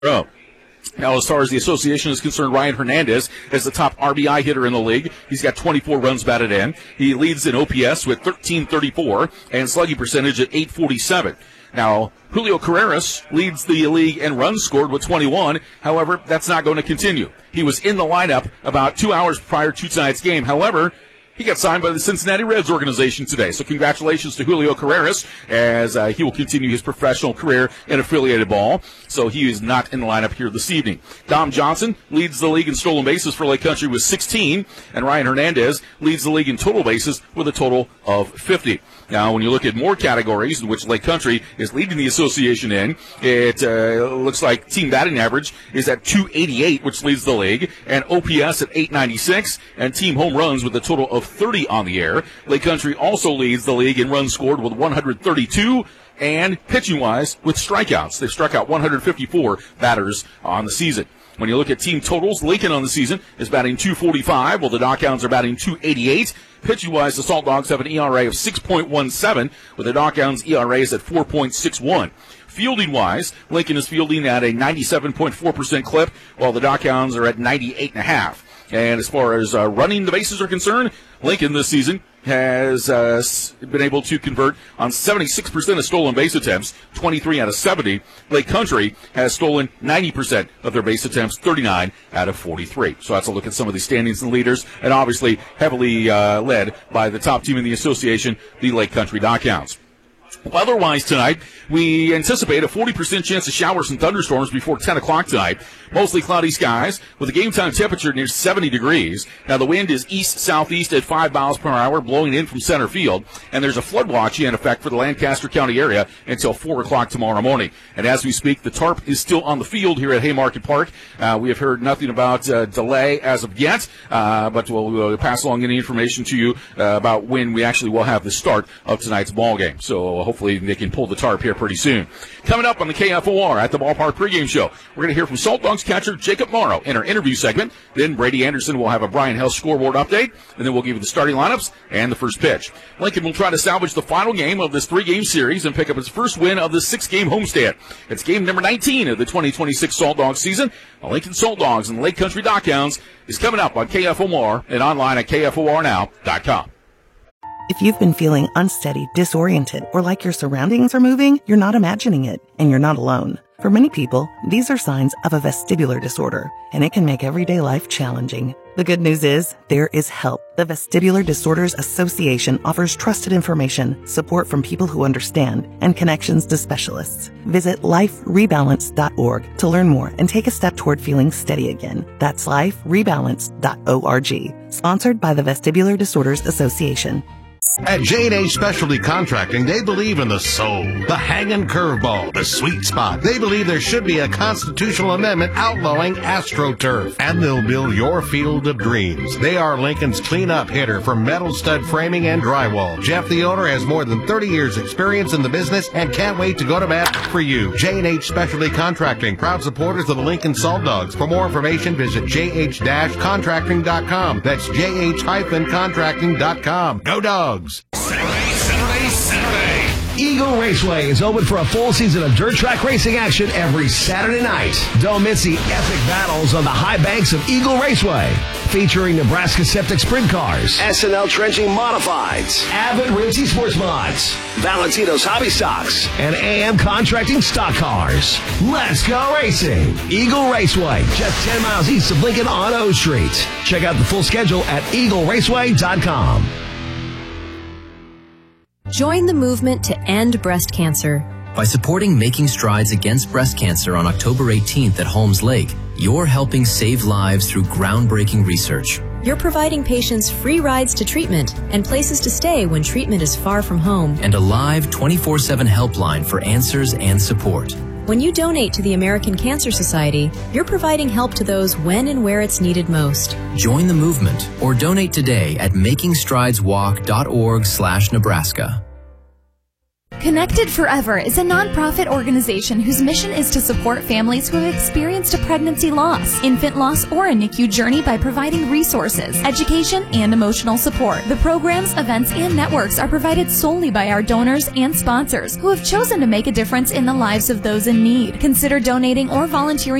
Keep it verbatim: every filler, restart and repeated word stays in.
Oh. Now, as far as the association is concerned, Ryan Hernandez is the top R B I hitter in the league. He's got twenty-four runs batted in. He leads in O P S with thirteen thirty-four and slugging percentage at eight forty-seven. Now, Julio Carreras leads the league in runs scored with twenty-one. However, that's not going to continue. He was in the lineup about two hours prior to tonight's game. However, he got signed by the Cincinnati Reds organization today. So congratulations to Julio Carreras as uh, he will continue his professional career in affiliated ball. So he is not in the lineup here this evening. Dom Johnson leads the league in stolen bases for Lake Country with sixteen. And Ryan Hernandez leads the league in total bases with a total of fifty. Now, when you look at more categories in which Lake Country is leading the association in, it uh, looks like team batting average is at two eighty-eight, which leads the league, and O P S at eight ninety-six, and team home runs with a total of thirty on the air. Lake Country also leads the league in runs scored with one hundred thirty-two, and pitching-wise with strikeouts. They've struck out one hundred fifty-four batters on the season. When you look at team totals, Lincoln on the season is batting two forty-five, while the Knockhounds are batting two eighty-eight. Pitching-wise, the Salt Dogs have an E R A of six point one seven, with the Knockhounds' E R A is at four point six one. Fielding-wise, Lincoln is fielding at a ninety-seven point four percent clip, while the Knockhounds are at ninety-eight point five. And as far as uh, running the bases are concerned, Lincoln this season has uh, been able to convert on seventy-six percent of stolen base attempts, twenty-three out of seventy. Lake Country has stolen ninety percent of their base attempts, thirty-nine out of forty-three. So that's a look at some of the standings and leaders, and obviously heavily uh, led by the top team in the association, the Lake Country Knockhounds. Weather-wise tonight, we anticipate a forty percent chance of showers and thunderstorms before ten o'clock tonight. Mostly cloudy skies with a game-time temperature near seventy degrees. Now, the wind is east-southeast at five miles per hour, blowing in from center field. And there's a flood watch in effect for the Lancaster County area until four o'clock tomorrow morning. And as we speak, the tarp is still on the field here at Haymarket Park. Uh, we have heard nothing about uh, delay as of yet, uh, but we'll, we'll pass along any information to you uh, about when we actually will have the start of tonight's ball game. So hopefully they can pull the tarp here pretty soon. Coming up on the K F O R at the Ballpark pregame show, we're going to hear from Salt Dogs catcher Jacob Morrow in our interview segment. Then Brady Anderson will have a Brian Hell scoreboard update, and then we'll give you the starting lineups and the first pitch. Lincoln will try to salvage the final game of this three-game series and pick up its first win of the six-game homestand. It's game number nineteen of the twenty twenty-six Salt Dogs season. The Lincoln Salt Dogs and the Lake Country Knockhounds is coming up on K F O R and online at K F O R now dot com. If you've been feeling unsteady, disoriented, or like your surroundings are moving, you're not imagining it, and you're not alone. For many people, these are signs of a vestibular disorder, and it can make everyday life challenging. The good news is, there is help. The Vestibular Disorders Association offers trusted information, support from people who understand, and connections to specialists. Visit life rebalance dot org to learn more and take a step toward feeling steady again. That's life rebalance dot org. Sponsored by the Vestibular Disorders Association. At J and H Specialty Contracting, they believe in the soul, the hanging curveball, the sweet spot. They believe there should be a constitutional amendment outlawing AstroTurf, and they'll build your field of dreams. They are Lincoln's clean-up hitter for metal stud framing and drywall. Jeff, the owner, has more than thirty years experience in the business and can't wait to go to bat for you. J and H Specialty Contracting, proud supporters of the Lincoln Salt Dogs. For more information, visit j h dash contracting dot com. That's j h dash contracting dot com. Go Dogs! Saturday, Saturday, Saturday. Eagle Raceway is open for a full season of dirt track racing action every Saturday night. Don't miss the epic battles on the high banks of Eagle Raceway, featuring Nebraska Septic Sprint Cars, S N L Trenching Modifieds, Abbott Rincy Sports Mods, Valentino's Hobby Stocks, and A M Contracting Stock Cars. Let's go racing! Eagle Raceway, just ten miles east of Lincoln on O Street. Check out the full schedule at eagle raceway dot com. Join the movement to end breast cancer. By supporting Making Strides Against Breast Cancer on October eighteenth at Holmes Lake, you're helping save lives through groundbreaking research. You're providing patients free rides to treatment and places to stay when treatment is far from home. And a live twenty-four seven helpline for answers and support. When you donate to the American Cancer Society, you're providing help to those when and where it's needed most. Join the movement or donate today at making strides walk dot org slash Nebraska. Connected Forever is a nonprofit organization whose mission is to support families who have experienced a pregnancy loss, infant loss, or a N I C U journey by providing resources, education, and emotional support. The programs, events, and networks are provided solely by our donors and sponsors who have chosen to make a difference in the lives of those in need. Consider donating or volunteering